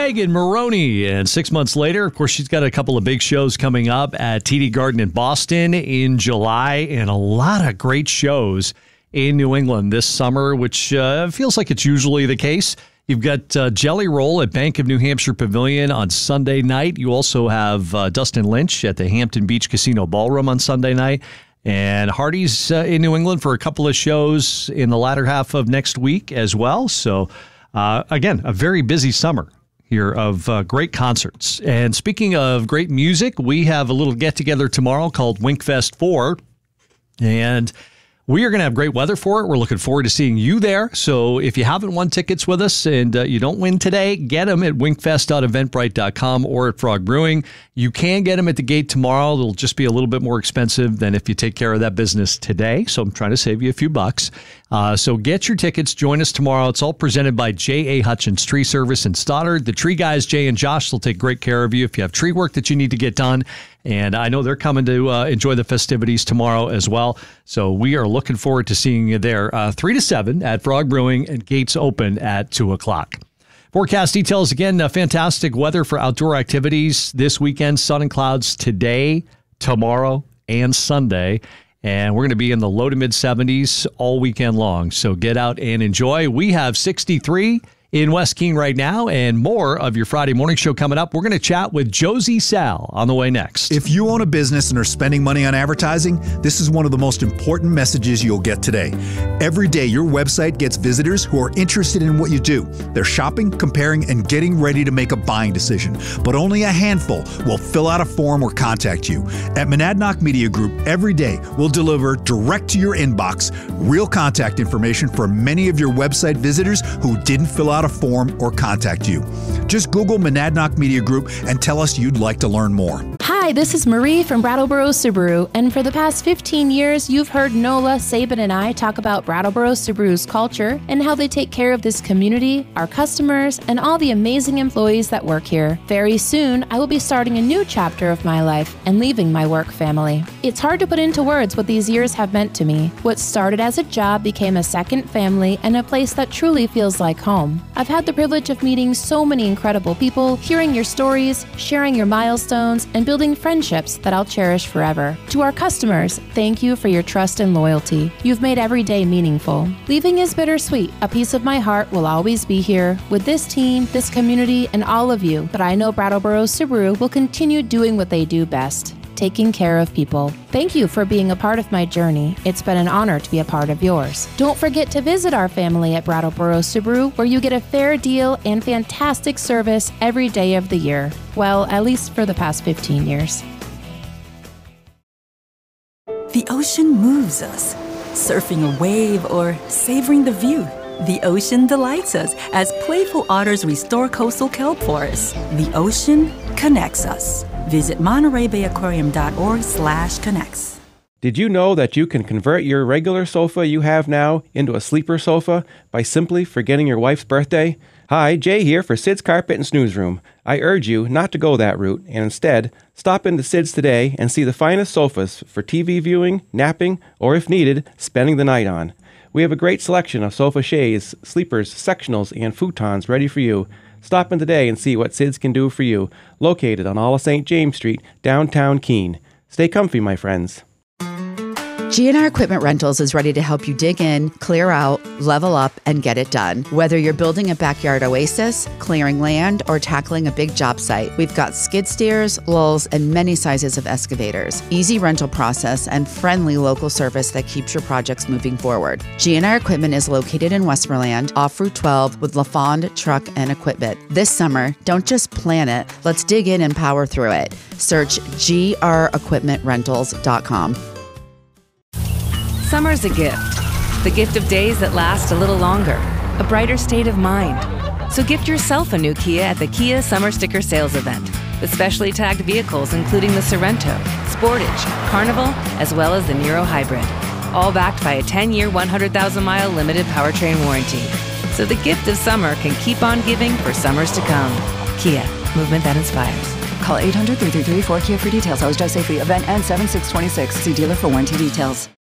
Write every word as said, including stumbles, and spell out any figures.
Megan Moroney. And six months later, of course, she's got a couple of big shows coming up at T D Garden in Boston in July, and a lot of great shows in New England this summer, which uh, feels like it's usually the case. You've got uh, Jelly Roll at Bank of New Hampshire Pavilion on Sunday night. You also have uh, Dustin Lynch at the Hampton Beach Casino Ballroom on Sunday night. And Hardy's uh, in New England for a couple of shows in the latter half of next week as well. So, uh, again, a very busy summer here of uh, great concerts. And speaking of great music, we have a little get-together tomorrow called Winkfest four. And we are going to have great weather for it. We're looking forward to seeing you there. So if you haven't won tickets with us and uh, you don't win today, get them at winkfest dot eventbrite dot com or at Frog Brewing. You can get them at the gate tomorrow. It'll just be a little bit more expensive than if you take care of that business today. So I'm trying to save you a few bucks. Uh, so get your tickets. Join us tomorrow. It's all presented by J A. Hutchins Tree Service in Stoddard. The tree guys, Jay and Josh, will take great care of you if you have tree work that you need to get done. And I know they're coming to uh, enjoy the festivities tomorrow as well. So we are looking forward to seeing you there. Uh, three to seven at Frog Brewing, and gates open at two o'clock. Forecast details again, uh, fantastic weather for outdoor activities this weekend. Sun and clouds today, tomorrow, and Sunday. And we're going to be in the low to mid seventies all weekend long. So get out and enjoy. We have sixty-three in West Keene right now, and more of your Friday morning show coming up. We're going to chat with Josie Sal on the way next. If you own a business and are spending money on advertising, this is one of the most important messages you'll get today. Every day, your website gets visitors who are interested in what you do. They're shopping, comparing, and getting ready to make a buying decision. But only a handful will fill out a form or contact you. At Monadnock Media Group, every day, we'll deliver direct to your inbox real contact information for many of your website visitors who didn't fill out a form or contact you. Just Google Monadnock Media Group and tell us you'd like to learn more. Hi, this is Marie from Brattleboro Subaru, and for the past fifteen years, you've heard Nola, Saban, and I talk about Brattleboro Subaru's culture and how they take care of this community, our customers, and all the amazing employees that work here. Very soon, I will be starting a new chapter of my life and leaving my work family. It's hard to put into words what these years have meant to me. What started as a job became a second family and a place that truly feels like home. I've had the privilege of meeting so many incredible people, hearing your stories, sharing your milestones, and building friendships that I'll cherish forever. To our customers, thank you for your trust and loyalty. You've made every day meaningful. Leaving is bittersweet. A piece of my heart will always be here with this team, this community, and all of you. But I know Brattleboro Subaru will continue doing what they do best, taking care of people. Thank you for being a part of my journey. It's been an honor to be a part of yours. Don't forget to visit our family at Brattleboro Subaru, where you get a fair deal and fantastic service every day of the year. Well, at least for the past fifteen years. The ocean moves us. Surfing a wave or savoring the view. The ocean delights us as playful otters restore coastal kelp forests. The ocean connects us. Visit Monterey Bay Aquarium dot org slash connects. Did you know that you can convert your regular sofa you have now into a sleeper sofa by simply forgetting your wife's birthday? Hi, Jay here for Sid's Carpet and Snooze Room. I urge you not to go that route and instead stop into Sid's today and see the finest sofas for T V viewing, napping, or if needed, spending the night on. We have a great selection of sofa shades, sleepers, sectionals, and futons ready for you. Stop in today and see what Sid's can do for you, located on all of Saint James Street, downtown Keene. Stay comfy, my friends. G and R Equipment Rentals is ready to help you dig in, clear out, level up, and get it done. Whether you're building a backyard oasis, clearing land, or tackling a big job site, we've got skid steers, lulls, and many sizes of excavators. Easy rental process and friendly local service that keeps your projects moving forward. G and R Equipment is located in Westmoreland, off Route twelve with LaFond Truck and Equipment. This summer, don't just plan it, let's dig in and power through it. Search G R equipment rentals dot com. Summer's a gift. The gift of days that last a little longer. A brighter state of mind. So gift yourself a new Kia at the Kia Summer Sticker Sales Event. With specially tagged vehicles including the Sorrento, Sportage, Carnival, as well as the Niro Hybrid. All backed by a ten-year, one hundred thousand mile limited powertrain warranty. So the gift of summer can keep on giving for summers to come. Kia, movement that inspires. Call eight hundred, three three three, four K I A for details. Always drive safely. Event ends seven six twenty-six. See dealer for warranty details.